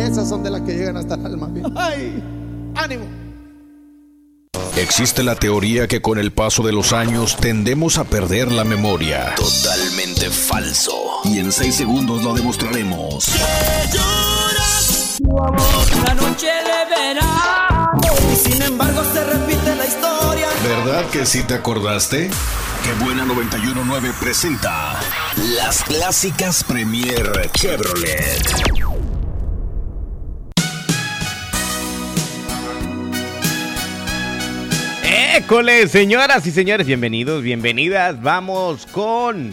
Esas son de las que llegan hasta el alma. ¡Ay! ¡Ánimo! Existe la teoría que con el paso de los años tendemos a perder la memoria. Totalmente falso. Y en 6 segundos lo demostraremos. Que lloras tu amor la noche de verano, y sin embargo se repite la historia. ¿Verdad que sí te acordaste? Qué buena 91.9 presenta las clásicas Premier Chevrolet. ¡École, señoras y señores! Bienvenidos, bienvenidas. Vamos con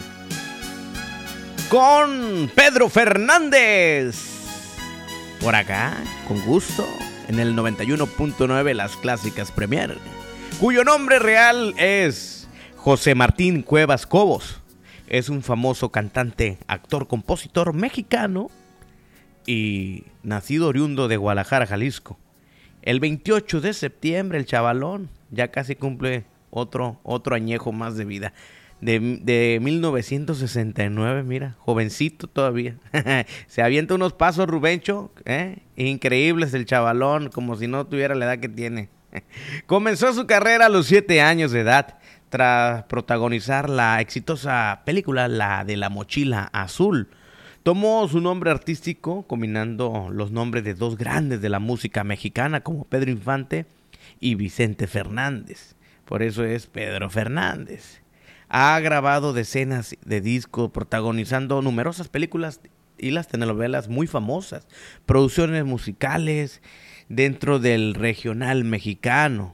Pedro Fernández. Por acá, con gusto, en el 91.9 Las Clásicas Premier, cuyo nombre real es José Martín Cuevas Cobos. Es un famoso cantante, actor, compositor mexicano y nacido oriundo de Guadalajara, Jalisco. El 28 de septiembre, el chavalón ya casi cumple otro añejo más de vida. De 1969, mira, jovencito todavía. Se avienta unos pasos, Rubencho, increíbles el chavalón, como si no tuviera la edad que tiene. Comenzó su carrera a los 7 años de edad, tras protagonizar la exitosa película La de la Mochila Azul. Tomó su nombre artístico combinando los nombres de dos grandes de la música mexicana como Pedro Infante y Vicente Fernández. Por eso es Pedro Fernández. Ha grabado decenas de discos, protagonizando numerosas películas y las telenovelas muy famosas, producciones musicales dentro del regional mexicano.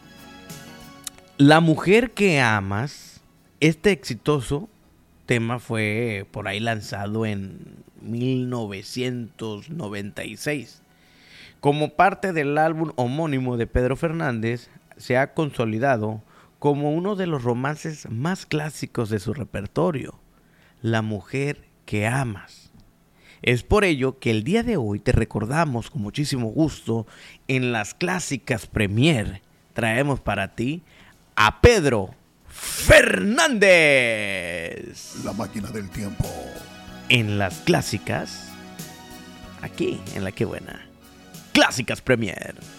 La mujer que amas, este exitoso tema fue por ahí lanzado en 1996. Como parte del álbum homónimo de Pedro Fernández, se ha consolidado como uno de los romances más clásicos de su repertorio, La mujer que amas. Es por ello que el día de hoy te recordamos con muchísimo gusto en Las Clásicas Premier. Traemos para ti a Pedro Fernández. La máquina del tiempo. En Las Clásicas, aquí en La Que Buena. Clásicas Premier.